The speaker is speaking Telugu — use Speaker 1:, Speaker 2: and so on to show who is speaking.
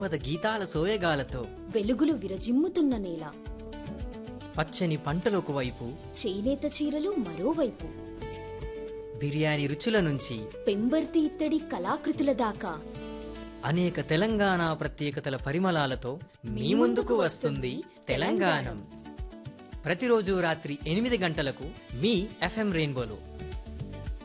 Speaker 1: గీతాల సోయగాలతో
Speaker 2: వెలుగులు విరజిమ్ముతున్న నేల
Speaker 1: పచ్చని పంటలొక వైపు
Speaker 2: చేనేత చీరలు మరోవైపు
Speaker 1: బిర్యానీ రుచుల నుంచి
Speaker 2: పెంబర్తి ఇత్తడి కళాకృతుల దాకా
Speaker 1: అనేక తెలంగాణ ప్రత్యేకతల పరిమళాలతో మీ ముందుకు వస్తుంది తెలంగాణం. ప్రతిరోజు రాత్రి 8 గంటలకు మీ ఎఫ్ఎం రెయిన్బోలో